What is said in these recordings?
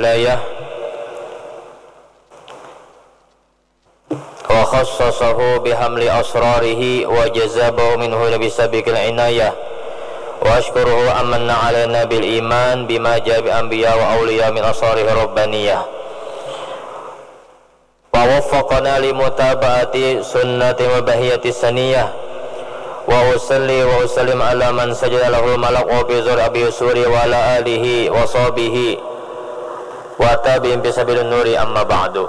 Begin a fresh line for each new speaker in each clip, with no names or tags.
wilayah wa khassasahu bihamli asrarihi wa jazabahu minhu bisabiqil inayah wa ashkuruhu amanna alaina bil iman bima jaa bi anbiya wa awliya min asrarihi rabbaniyah wa waffaqana li mutaba'ati sunnati wa bahiyati saniyah wa usalli wa usallim ala man sajada lahul malak wa bi zur abi usuri wa ala alihi wa sahbihi wa tabi'in bi sabilin nuri amma ba'du.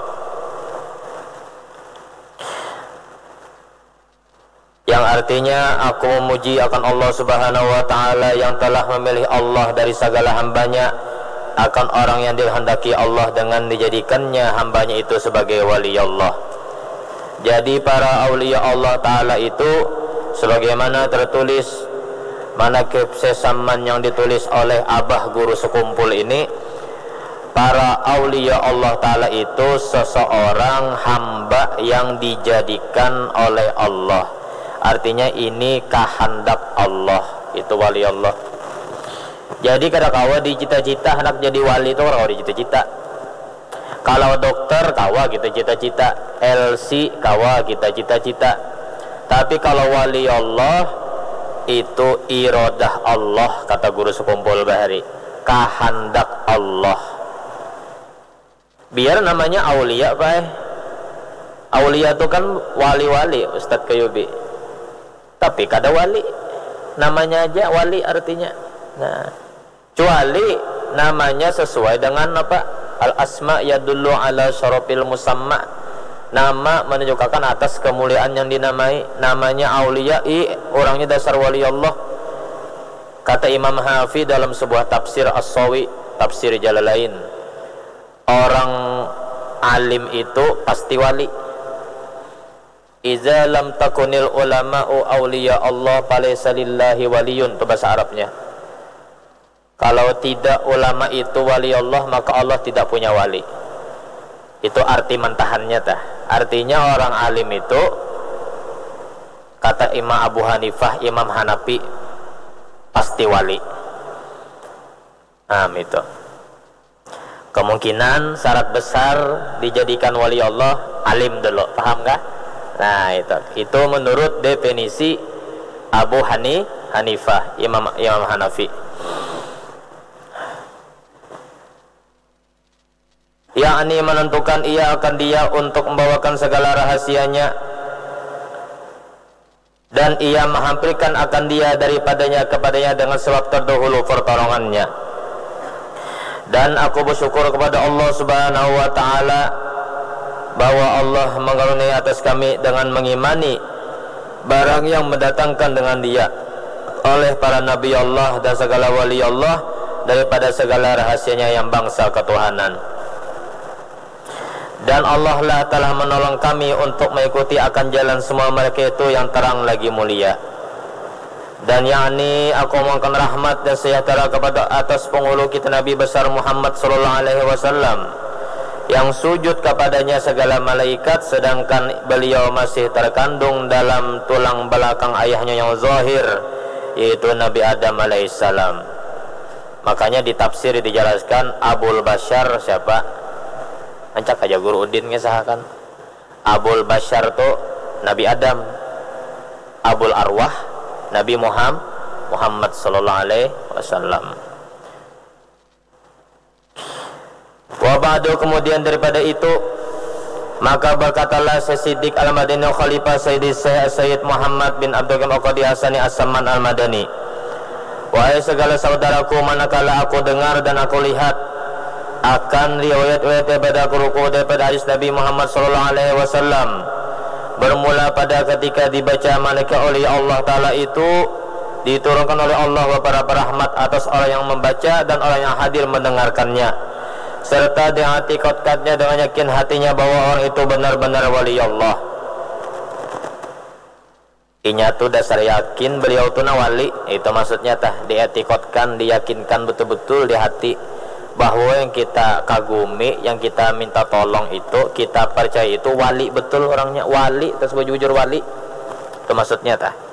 Yang artinya aku memuji akan Allah Subhanahu wa ta'ala yang telah memilih Allah dari segala hambanya akan orang yang dihendaki Allah dengan dijadikannya hambanya itu sebagai wali Allah. Jadi para awliya Allah ta'ala itu sebagaimana tertulis manaqib sesaman yang ditulis oleh abah guru sekumpul ini, para awliya Allah ta'ala itu seseorang hamba yang dijadikan oleh Allah. Artinya ini kehendak Allah, itu wali Allah. Jadi kada kawa di cita-cita hendak jadi wali itu orang di cita-cita. Kalau dokter kawa kita cita-cita, LC kawa kita cita-cita. Tapi kalau wali Allah itu iradah Allah, kata guru sekumpul bahari, kehendak Allah. Biar namanya aulia Pak. Aulia itu kan wali-wali Ustadz Kayubi. Tapi kada wali, namanya aja wali artinya. Nah, kecuali namanya sesuai dengan apa? Al-asma yadullu ala syarafil musamma. Nama menunjukkan atas kemuliaan yang dinamai. Namanya aulia, orangnya dasar wali Allah. Kata Imam Hafi dalam sebuah tafsir As-Sawi, tafsir Jalalain, orang alim itu pasti wali. Iza lam takunil ulama'u awliya Allah falaysa lillahi waliyun, itu bahasa Arabnya. Kalau tidak ulama itu wali Allah, maka Allah tidak punya wali. Itu arti mentahannya tah. Artinya orang alim itu, kata Imam Abu Hanifah, Imam Hanafi, pasti wali. Itu kemungkinan syarat besar dijadikan wali Allah alim dulu, paham gak? Nah itu menurut definisi Abu Hanifah, Imam Hanafi. Yakni menentukan ia akan dia untuk membawakan segala rahasianya, dan ia menghampirkan akan dia daripadanya kepadanya dengan sebab terdahulu pertolongannya. Dan aku bersyukur kepada Allah Subhanahu wa ta'ala bahwa Allah mengaruniai atas kami dengan mengimani barang yang mendatangkan dengan dia oleh para nabi Allah dan segala wali Allah daripada segala rahasianya yang bangsa ketuhanan. Dan Allah lah telah menolong kami untuk mengikuti akan jalan semua mereka itu yang terang lagi mulia. Dan yakni aku mohonkan rahmat dan sejahtera kepada atas penghulu kita Nabi besar Muhammad sallallahu alaihi wasallam yang sujud kepadanya segala malaikat, sedangkan beliau masih terkandung dalam tulang belakang ayahnya yang zahir, yaitu Nabi Adam alaihissalam. Makanya di tafsir dijelaskan Abul Bashar siapa? Ancak aja Guru Udin ngesahkan Abul Bashar tu Nabi Adam, Abul Arwah Nabi Muhammad sallallahu alaihi wasallam. Wa ba'du, kemudian daripada itu maka berkatalah Siddiq Al-Madani Khalifah Sayyid Muhammad bin Abdul Ghani Al-Qadi Hasani As-Samman Al-Madani. Wahai segala saudaraku, manakala aku dengar dan aku lihat akan riwayat-riwayat daripada guruku daripada hadis Nabi Muhammad sallallahu alaihi wasallam, bermula pada ketika dibaca malaikat oleh Allah Ta'ala itu diturunkan oleh Allah beberapa rahmat atas orang yang membaca dan orang yang hadir mendengarkannya, serta diatikadkannya dengan yakin hatinya bahwa orang itu benar-benar wali Allah. Inya tu dasar yakin beliau tu wali, itu maksudnya tah, diatikadkan, diyakinkan betul-betul di hati bahwa yang kita kagumi, yang kita minta tolong itu, kita percaya itu wali betul orangnya, wali tersebut jujur wali, itu maksudnya tah.